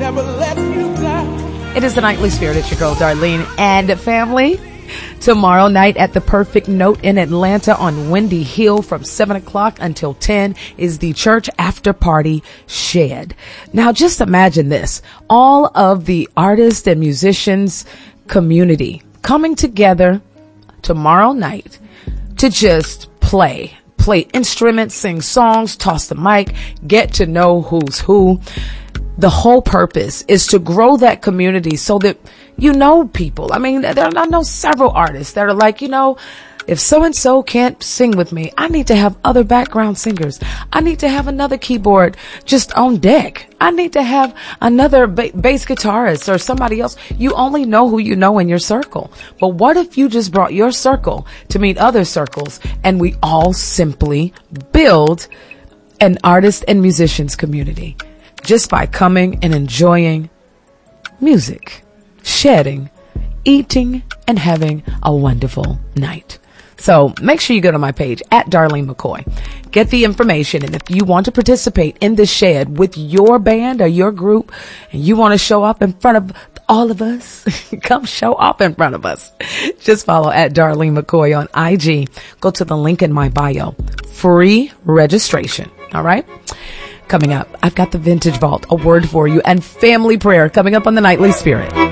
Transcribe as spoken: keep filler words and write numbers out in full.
never let you down. It is the Nightly Spirit. It's your girl, Darlene, and family. Tomorrow night at the Perfect Note in Atlanta on Windy Hill from seven o'clock until ten is the church after party shed. Now, just imagine this. All of the artists and musicians community coming together tomorrow night to just play, play instruments, sing songs, toss the mic, get to know who's who. The whole purpose is to grow that community so that you know people. I mean, there are, I know several artists that are like, you know, if so-and-so can't sing with me, I need to have other background singers. I need to have another keyboard just on deck. I need to have another ba- bass guitarist or somebody else. You only know who you know in your circle. But what if you just brought your circle to meet other circles and we all simply build an artist and musicians community just by coming and enjoying music, shedding, eating, and having a wonderful night. So make sure you go to my page at Darlene McCoy. Get the information. And if you want to participate in the shed with your band or your group and you want to show up in front of all of us, come show up in front of us. Just follow at Darlene McCoy on I G. Go to the link in my bio. Free registration. All right. Coming up, I've got the Vintage Vault, a word for you, and family prayer coming up on the Nightly Spirit.